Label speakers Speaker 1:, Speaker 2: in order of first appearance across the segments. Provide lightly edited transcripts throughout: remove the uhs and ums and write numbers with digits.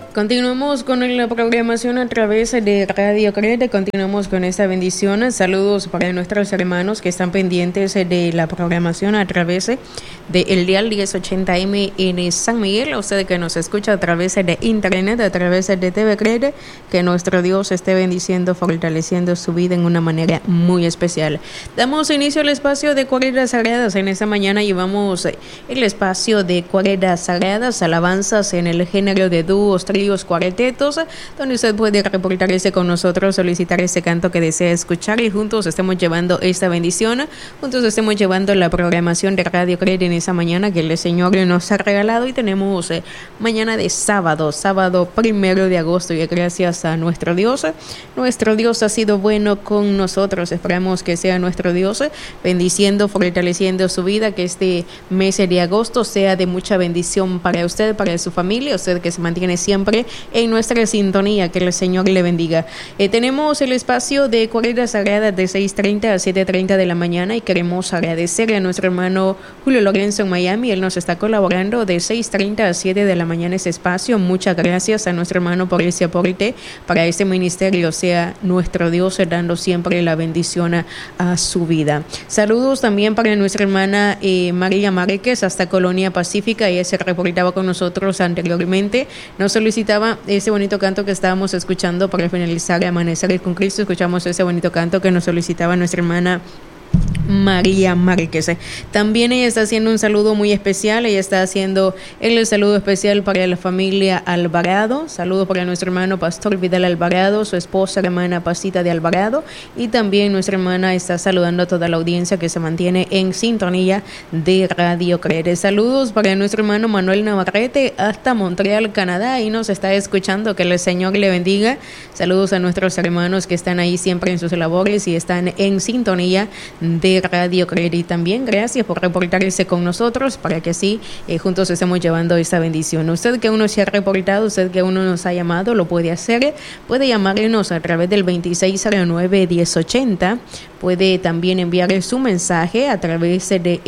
Speaker 1: Continuamos con la programación a través de Radio Crete, continuamos con esta bendición. Saludos para nuestros hermanos que están pendientes de la programación a través de el dial 1080M en San Miguel. A usted que nos escucha a través de internet, a través de TV Crete, que nuestro Dios esté bendiciendo, fortaleciendo su vida en una manera muy especial. Damos inicio al espacio de Cuaredas Sagradas. En esta mañana llevamos el espacio de Cuaredas Sagradas, alabanzas en el género de dúos, tríos, cuartetos, donde usted puede reportarse con nosotros, solicitar ese canto que desea escuchar y juntos estemos llevando esta bendición, juntos estemos llevando la programación de Radio Crete en esa mañana que el Señor nos ha regalado. Y tenemos mañana de sábado 1 de agosto, y gracias a nuestro Dios ha sido bueno con nosotros. Esperamos que sea nuestro Dios bendiciendo, fortaleciendo su vida, que este mes de agosto sea de mucha bendición para usted, para su familia, usted que se mantiene siempre en nuestra sintonía, que el Señor le bendiga. Tenemos el espacio de Cuaredas Sagradas de 6:30 a 7:30 de la mañana y queremos agradecerle a nuestro hermano Julio Lorenzo en Miami. Él nos está colaborando de 6:30 a 7 de la mañana ese espacio. Muchas gracias a nuestro hermano por ese aporte para este ministerio. Sea nuestro Dios dando siempre la bendición a su vida. Saludos también para nuestra hermana María Márquez hasta Colonia Pacífica. Ella se reportaba con nosotros anteriormente. Nos solicitaba ese bonito canto que estábamos escuchando para finalizar Amanecer con Cristo. Escuchamos ese bonito canto que nos solicitaba nuestra hermana María Márquez. También ella está haciendo un saludo muy especial. Ella está haciendo el saludo especial para la familia Alvarado. Saludo para nuestro hermano Pastor Vidal Alvarado, su esposa hermana Pasita de Alvarado, y también nuestra hermana está saludando a toda la audiencia que se mantiene en sintonía de Radio Crete. Saludos para nuestro hermano Manuel Navarrete hasta Montreal, Canadá, y nos está escuchando. Que el Señor le bendiga. Saludos a nuestros hermanos que están ahí siempre en sus labores y están en sintonía de Radio Crete. Y también gracias por reportarse con nosotros para que así juntos estemos llevando esta bendición. Usted que aún no se ha reportado, usted que aún no nos ha llamado, lo puede hacer. Puede llamarnos a través del 2609-1080. Puede también enviar su mensaje a través del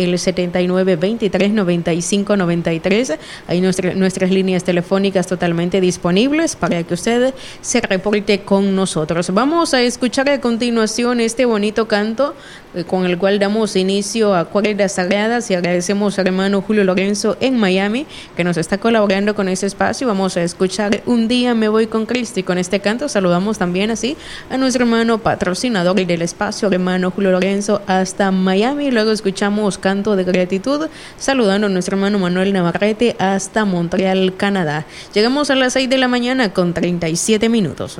Speaker 1: 7923-9593. Hay nuestras líneas telefónicas totalmente disponibles para que usted se reporte con nosotros. Vamos a escuchar a continuación este bonito canto con el cual damos inicio a Cuaredas Sagradas, y agradecemos al hermano Julio Lorenzo en Miami que nos está colaborando con ese espacio. Vamos a escuchar Un día me voy con Cristo, y con este canto saludamos también así a nuestro hermano patrocinador del espacio, el hermano Julio Lorenzo hasta Miami. Luego escuchamos Canto de Gratitud saludando a nuestro hermano Manuel Navarrete hasta Montreal, Canadá. Llegamos a las 6 de la mañana con 37 minutos.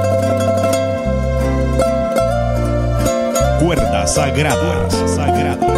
Speaker 2: Cuerdas Sagradas.